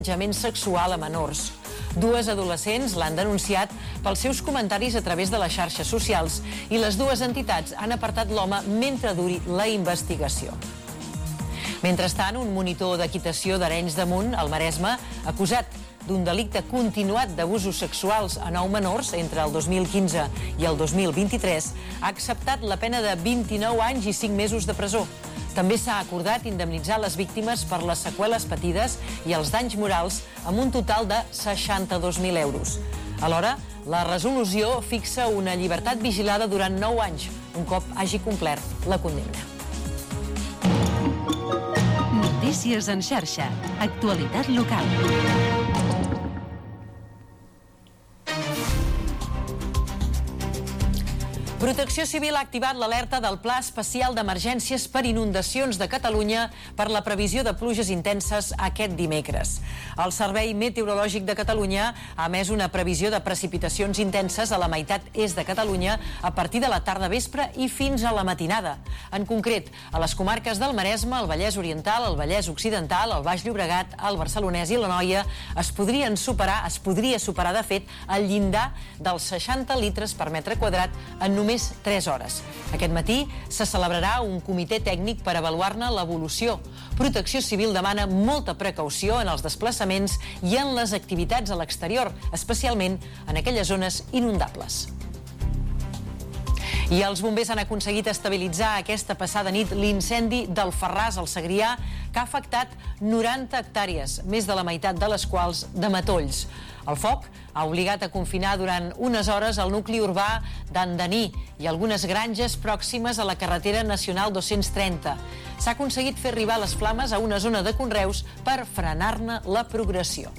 assetjament sexual a menors. Dues adolescents l'han denunciat pels seus comentaris a través de les xarxes socials i les dues entitats han apartat l'home mentre duri la investigació. Mentrestant, un monitor d'equitació d'Arenys de Munt, al Maresme, acusat d'un delicte continuat d'abusos sexuals a 9 menors entre el 2015 i el 2023, ha acceptat la pena de 29 anys i 5 mesos de presó. També s'ha acordat indemnitzar les víctimes per les seqüeles patides i els danys morals amb un total de 62.000 euros. Alhora, la resolució fixa una llibertat vigilada durant 9 anys, un cop hagi complert la condemna. Notícies en xarxa. Actualitat local. Protecció Civil ha activat l'alerta del Pla Especial d'Emergències per Inundacions de Catalunya per la previsió de pluges intenses aquest dimecres. El Servei Meteorològic de Catalunya ha emès una previsió de precipitacions intenses a la meitat est de Catalunya a partir de la tarda vespre i fins a la matinada. En concret, a les comarques del Maresme, el Vallès Oriental, el Vallès Occidental, el Baix Llobregat, el Barcelonès i l'Anoia es podria superar de fet el llindar dels 60 litres per metre quadrat en només 3 hores. Aquest matí se celebrarà un comitè tècnic per avaluar-ne l'evolució. Protecció Civil demana molta precaució en els desplaçaments i en les activitats a l'exterior, especialment en aquelles zones inundables. I els bombers han aconseguit estabilitzar aquesta passada nit l'incendi del Ferràs al Segrià, que ha afectat 90 hectàrees, més de la meitat de les quals de matolls. El foc ha obligat a confinar durant unes hores el nucli urbà d'Andaní i algunes granges pròximes a la carretera nacional 230. S'ha aconseguit fer arribar les flames a una zona de conreus per frenar-ne la progressió.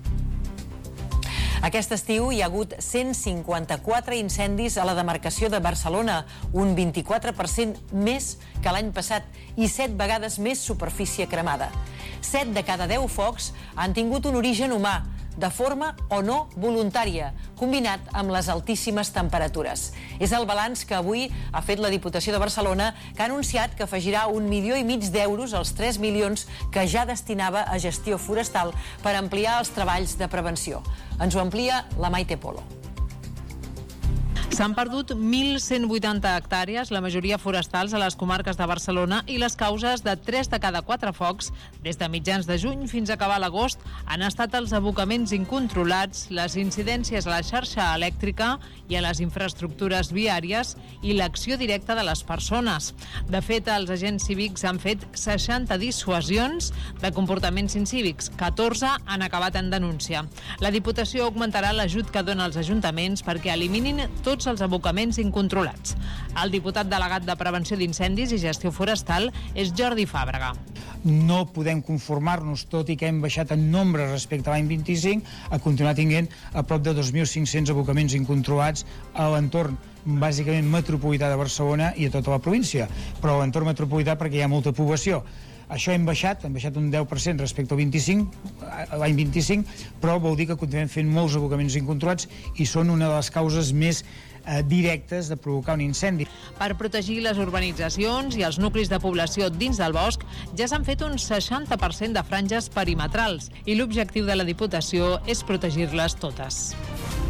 Aquest estiu hi ha hagut 154 incendis a la demarcació de Barcelona, un 24% més que l'any passat i 7 vegades més superfície cremada. 7 de cada 10 focs han tingut un origen humà, de forma o no voluntària, combinat amb les altíssimes temperatures. És el balanç que avui ha fet la Diputació de Barcelona, que ha anunciat que afegirà 1,5 milions d'euros als 3 milions que ja destinava a gestió forestal per ampliar els treballs de prevenció. Ens ho amplia la Maite Polo. S'han perdut 1.180 hectàrees, la majoria forestals a les comarques de Barcelona, i les causes de 3 de cada 4 focs, des de mitjans de juny fins a acabar l'agost, han estat els abocaments incontrolats, les incidències a la xarxa elèctrica i a les infraestructures viàries i l'acció directa de les persones. De fet, els agents cívics han fet 60 dissuasions de comportaments incívics, 14 han acabat en denúncia. La Diputació augmentarà l'ajut que dona als ajuntaments perquè eliminin tots els abocaments incontrolats. El diputat delegat de Prevenció d'Incendis i Gestió Forestal és Jordi Fàbrega. No podem conformar-nos, tot i que hem baixat en nombre respecte a l'any 25, a continuar tinguent a prop de 2.500 abocaments incontrolats a l'entorn bàsicament metropolità de Barcelona i a tota la província, però a l'entorn metropolità perquè hi ha molta població. Això hem baixat un 10% respecte al l'any 25, però vol dir que continuem fent molts abocaments incontrolats i són una de les causes més directes de provocar un incendi. Per protegir les urbanitzacions i els nuclis de població dins del bosc, ja s'han fet un 60% de franges perimetrals i l'objectiu de la Diputació és protegir-les totes.